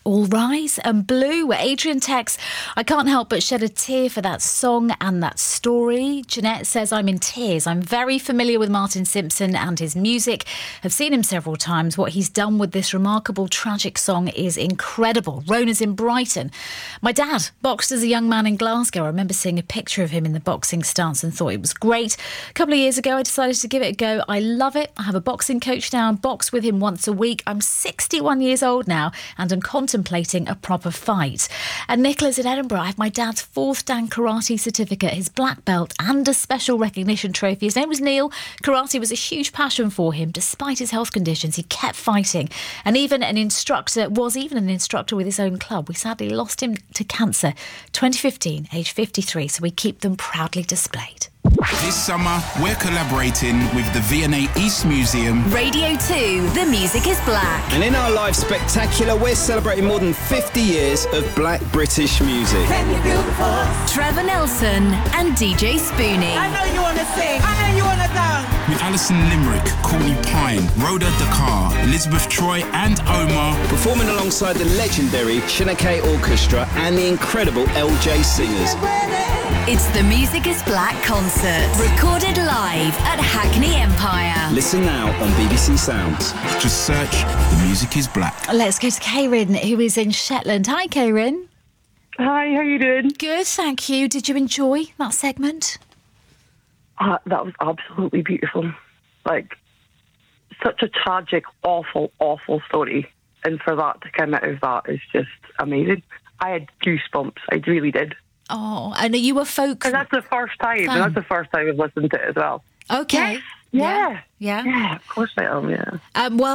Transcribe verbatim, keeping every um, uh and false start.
All Rise and Blue. Adrian texts, I can't help but shed a tear for that song and that story. Jeanette says, I'm in tears. I'm very familiar with Martin Simpson and his music. Have seen him several times. What he's done with this remarkable, tragic song is incredible. Rona's in Brighton. My dad boxed as a young man in Glasgow. I remember seeing a picture of him in the boxing stance and thought it was great. A couple of years ago, I decided to give it a go. I love it. I have a boxing coach now and box with him once a week. I'm sixty-one years old now and I'm contemplating a proper fight. And Nicola's in Edinburgh. I have my dad's fourth Dan karate certificate, his black belt and a special recognition trophy. His name was Neil. Karate was a huge passion for him. Despite his health conditions, he kept fighting. And even an instructor, was even an instructor with his own club. We sadly lost him to cancer. twenty fifteen, age fifty-three, so we keep them proudly displayed. This summer, we're collaborating with the V and A East Museum. Radio two, The Music is Black. And in our live spectacular, we're celebrating more than fifty years of black British music. Trevor Nelson and D J Spoonie. I know you want to sing. I know you want to dance. With Alison Limerick, Courtney Pine, Rhoda Dakar, Elizabeth Troy and Omar. Performing alongside the legendary Shinakay Orchestra and the incredible L J Singers. It's the Music is Black concert, recorded live at Hackney Empire. Listen now on B B C Sounds. Just search The Music is Black. Let's go to Karen, who is in Shetland. Hi, Karen. Hi, how you doing? Good, thank you. Did you enjoy that segment? Uh, that was absolutely beautiful. Like, such a tragic, awful, awful story. And for that to come out of that is just amazing. I had goosebumps. I really did. Oh, and are you a folk? And that's the first time. And that's the first time I've listened to it as well. Okay. Yeah. Yeah. Yeah, of course I am, yeah. Um, well,